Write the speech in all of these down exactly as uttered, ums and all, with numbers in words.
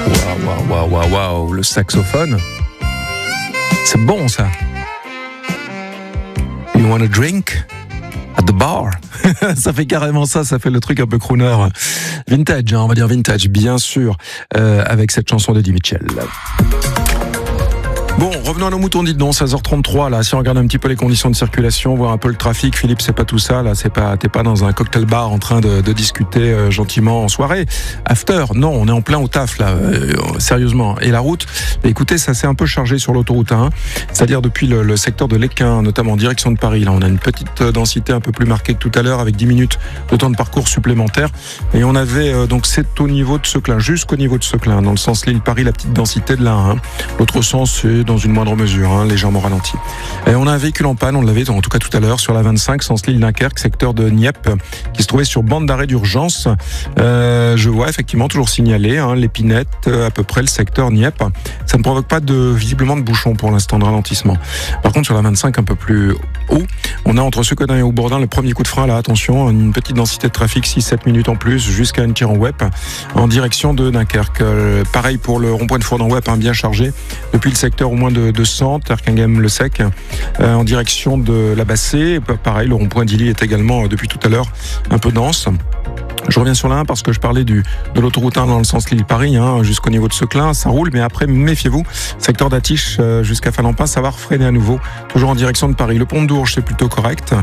Waouh, waouh, waouh, waouh, le saxophone. C'est bon ça. You want a drink? At the bar. Ça fait carrément ça, ça fait le truc un peu crooner. Vintage, hein, on va dire vintage, bien sûr, euh, avec cette chanson d'Eddie Mitchell. Bon, revenons à nos moutons, dites donc, seize heures trente-trois, là, si on regarde un petit peu les conditions de circulation, voir un peu le trafic, Philippe, c'est pas tout ça, là, c'est pas, t'es pas dans un cocktail bar en train de, de discuter euh, gentiment en soirée, after, non, on est en plein au taf, là, euh, sérieusement. Et la route, bah, écoutez, ça s'est un peu chargé sur l'autoroute un, c'est-à-dire depuis le, le secteur de l'Équin, notamment en direction de Paris, là, on a une petite densité un peu plus marquée que tout à l'heure, avec dix minutes de temps de parcours supplémentaire, et on avait, euh, donc, c'est au niveau de Seclin, jusqu'au niveau de Seclin, dans le sens Lille-Paris, la petite densité de l'A un, l'autre sens, c'est dans une moindre mesure, hein, légèrement ralenti. Et on a un véhicule en panne, on l'avait en tout cas tout à l'heure sur la vingt-cinq, sens Lille-Dunkerque, secteur de Nieppe, qui se trouvait sur bande d'arrêt d'urgence. Euh, je vois effectivement toujours signalé, hein, l'épinette, à peu près le secteur Nieppe. Ça ne provoque pas de visiblement de bouchon pour l'instant de ralentissement. Par contre sur la vingt-cinq un peu plus haut, on a entre Sequedin et Aubourdin le premier coup de frein là, attention, une petite densité de trafic, six sept minutes en plus, jusqu'à Annecy-en-Wep, en direction de Dunkerque. Euh, pareil pour le rond-point de Fourdan-Wep, hein, bien chargé, depuis le secteur au moins de de Sante, Erquinghem-le-Sec, euh, en direction de la Bassée. Pareil, le rond-point d'Illy est également, euh, depuis tout à l'heure, un peu dense. Je reviens sur la un parce que je parlais du, de l'autoroute un dans le sens Lille-Paris, hein, jusqu'au niveau de Seclin, ça roule, mais après, méfiez-vous, secteur d'Attiche euh, jusqu'à Falampin, ça va refréner à nouveau, toujours en direction de Paris. Le pont de Dourges, c'est plutôt correct.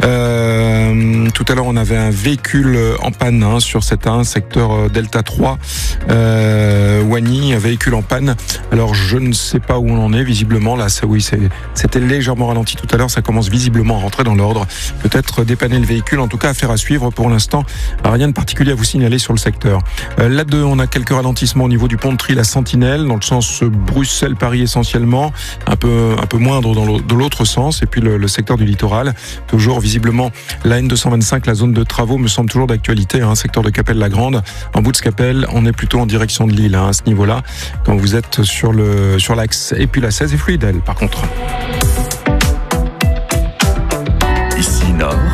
Euh, tout à l'heure, on avait un véhicule en panne, hein, sur cet un, secteur euh, Delta trois, euh, Wany, un véhicule en panne. Alors, je ne sais pas où on en est, visiblement, là, ça, oui, c'est, c'était légèrement ralenti tout à l'heure, ça commence visiblement à rentrer dans l'ordre. Peut-être dépanner le véhicule, en tout cas, affaire à suivre pour l'instant. Rien de particulier à vous signaler sur le secteur. Euh, là deux, on a quelques ralentissements au niveau du pont de Tri, la Sentinelle, dans le sens Bruxelles-Paris essentiellement, un peu un peu moindre dans l'autre, de l'autre sens, et puis le, le secteur du littoral, toujours visiblement la N deux cent vingt-cinq, la zone de travaux me semble toujours d'actualité, hein, secteur de Capelle-la-Grande, en bout de Scapelle, on est plutôt en direction de Lille, hein, à ce niveau-là, quand vous êtes sur le sur l'axe. Et puis la seize est fluide, elle, par contre. Ici Nord,